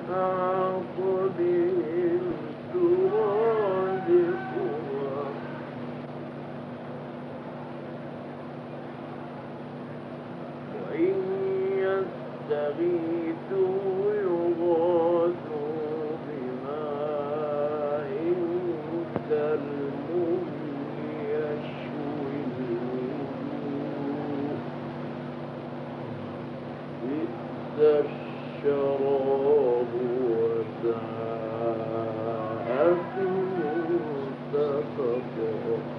أحاط به سرادقها وإن يستغيثوا يغاثوا بماء كالمهل يشوي الوجوه بئس الشراب وساءت مرتفقا